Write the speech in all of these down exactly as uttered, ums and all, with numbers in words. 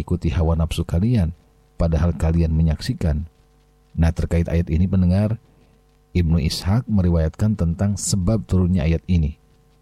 mengikuti hawa nafsu kalian, padahal kalian menyaksikan. Nah, terkait ayat ini pendengar, Ibnu Ishaq meriwayatkan tentang sebab turunnya ayat ini,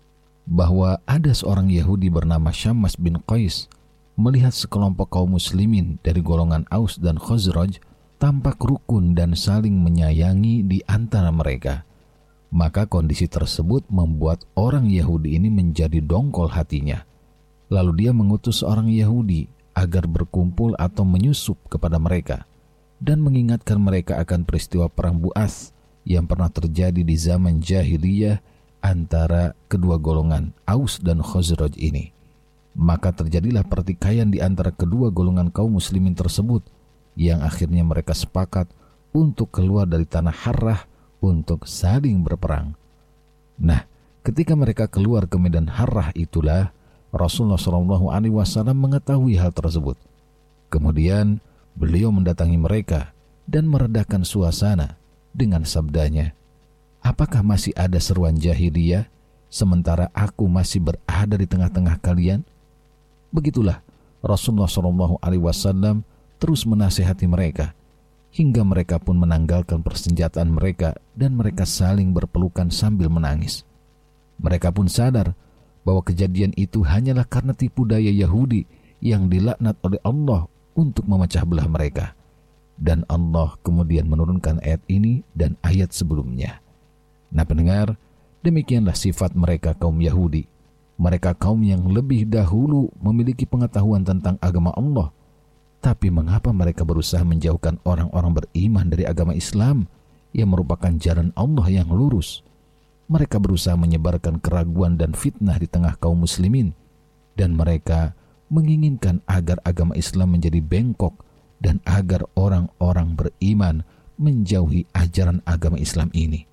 bahwa ada seorang Yahudi bernama Syammas bin Qais melihat sekelompok kaum muslimin dari golongan Aus dan Khazraj tampak rukun dan saling menyayangi di antara mereka. Maka kondisi tersebut membuat orang Yahudi ini menjadi dongkol hatinya. Lalu dia mengutus seorang Yahudi agar berkumpul atau menyusup kepada mereka dan mengingatkan mereka akan peristiwa perang Bu'ats yang pernah terjadi di zaman jahiliyah antara kedua golongan Aus dan Khazraj ini. Maka terjadilah pertikaian di antara kedua golongan kaum muslimin tersebut, yang akhirnya mereka sepakat untuk keluar dari tanah Harrah untuk saling berperang. Nah, ketika mereka keluar ke medan Harrah itulah Rasulullah shallallahu alaihi wasallam mengetahui hal tersebut. Kemudian beliau mendatangi mereka dan meredakan suasana dengan sabdanya, "Apakah masih ada seruan jahiliyah sementara aku masih berada di tengah-tengah kalian?" Begitulah Rasulullah shallallahu alaihi wasallam terus menasihati mereka hingga mereka pun menanggalkan persenjataan mereka dan mereka saling berpelukan sambil menangis. Mereka pun sadar bahwa kejadian itu hanyalah karena tipu daya Yahudi yang dilaknat oleh Allah untuk memecah belah mereka. Dan Allah kemudian menurunkan ayat ini dan ayat sebelumnya. Nah pendengar, demikianlah sifat mereka kaum Yahudi. Mereka kaum yang lebih dahulu memiliki pengetahuan tentang agama Allah. Tapi mengapa mereka berusaha menjauhkan orang-orang beriman dari agama Islam yang merupakan jalan Allah yang lurus? Mereka berusaha menyebarkan keraguan dan fitnah di tengah kaum muslimin, dan mereka menginginkan agar agama Islam menjadi bengkok dan agar orang-orang beriman menjauhi ajaran agama Islam ini.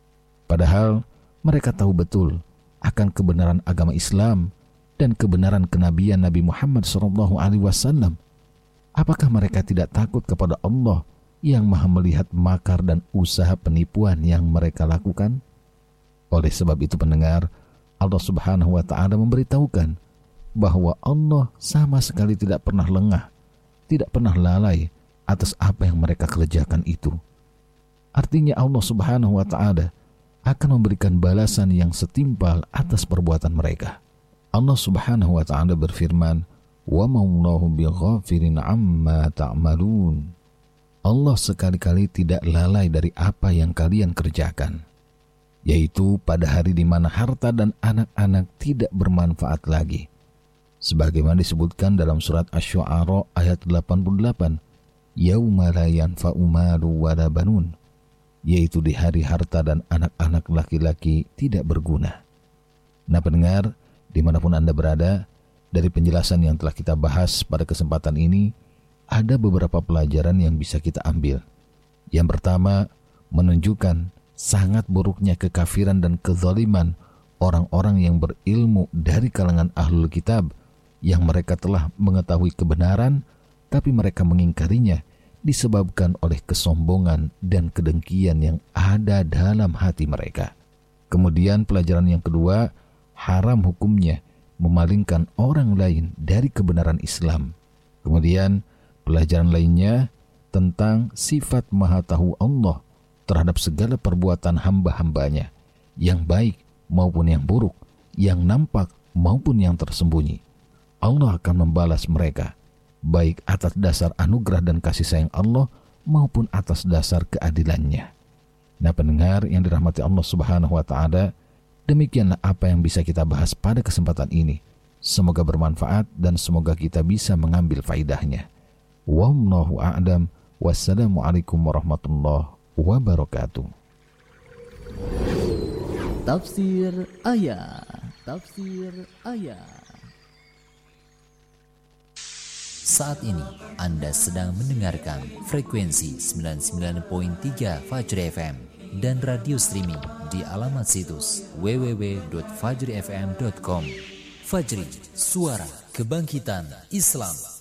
Padahal mereka tahu betul akan kebenaran agama Islam dan kebenaran kenabian Nabi Muhammad shallallahu alaihi wasallam. Apakah mereka tidak takut kepada Allah yang Maha melihat makar dan usaha penipuan yang mereka lakukan? Oleh sebab itu pendengar, Allah Subhanahu wa taala memberitahukan bahwa Allah sama sekali tidak pernah lengah, tidak pernah lalai atas apa yang mereka kerjakan itu. Artinya Allah Subhanahu wa taala akan memberikan balasan yang setimpal atas perbuatan mereka. Allah Subhanahu wa taala berfirman, "Wa ma'allahu bighafirin 'amma ta'malun." Allah sekali-kali tidak lalai dari apa yang kalian kerjakan, yaitu pada hari di mana harta dan anak-anak tidak bermanfaat lagi. Sebagaimana disebutkan dalam surat Asy-Syu'ara ayat delapan puluh delapan, "Yauma la yanfa'u malu wala banun," yaitu di hari harta dan anak-anak laki-laki tidak berguna. Nah pendengar, dimanapun Anda berada, dari penjelasan yang telah kita bahas pada kesempatan ini, ada beberapa pelajaran yang bisa kita ambil. Yang pertama, menunjukkan sangat buruknya kekafiran dan kezaliman orang-orang yang berilmu dari kalangan ahlul kitab, yang mereka telah mengetahui kebenaran, tapi mereka mengingkarinya disebabkan oleh kesombongan dan kedengkian yang ada dalam hati mereka. Kemudian pelajaran yang kedua, haram hukumnya memalingkan orang lain dari kebenaran Islam. Kemudian pelajaran lainnya tentang sifat maha tahu Allah terhadap segala perbuatan hamba-hambanya, yang baik maupun yang buruk, yang nampak maupun yang tersembunyi. Allah akan membalas mereka, baik atas dasar anugerah dan kasih sayang Allah maupun atas dasar keadilannya. Nah pendengar yang dirahmati Allah Subhanahu wa ta'ala, demikianlah apa yang bisa kita bahas pada kesempatan ini. Semoga bermanfaat dan semoga kita bisa mengambil faidahnya. Wallahu a'lam. Wassalamualaikum warahmatullahi wabarakatuh. Tafsir ayat. Tafsir ayat. Saat ini Anda sedang mendengarkan frekuensi sembilan puluh sembilan koma tiga Fajri F M dan radio streaming di alamat situs w w w titik fajri f m titik com. Fajri, suara kebangkitan Islam.